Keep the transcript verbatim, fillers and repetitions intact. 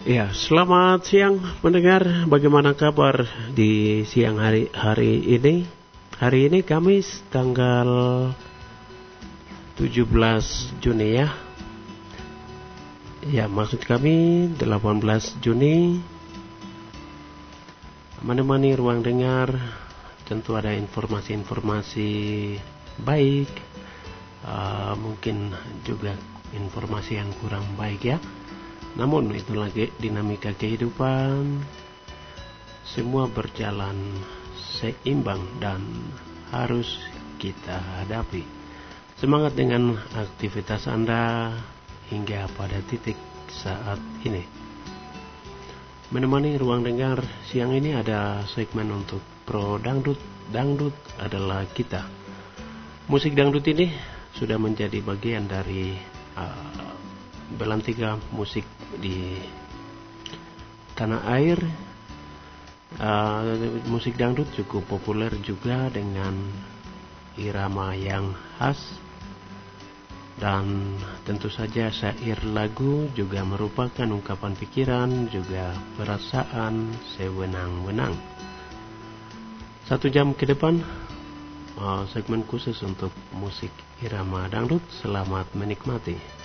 Ya, selamat siang pendengar. Bagaimana kabar di siang hari hari ini? Hari ini Kamis tanggal tujuh belas Juni ya. Ya, maksud kami delapan belas Juni. Menemani ruang dengar tentu ada informasi-informasi baik, uh, mungkin juga informasi yang kurang baik ya. Namun itu lagi dinamika kehidupan, semua berjalan seimbang dan harus kita hadapi. Semangat dengan aktivitas Anda hingga pada titik saat ini. Menemani ruang dengar siang ini ada segmen untuk Pro Dangdut. Dangdut adalah kita. Musik dangdut ini sudah menjadi bagian dari uh, belantika musik di tanah air. Uh, musik dangdut cukup populer juga dengan irama yang khas, dan tentu saja syair lagu juga merupakan ungkapan pikiran juga perasaan sewenang-wenang. Satu jam ke depan uh, segmen khusus untuk musik irama dangdut. Selamat menikmati.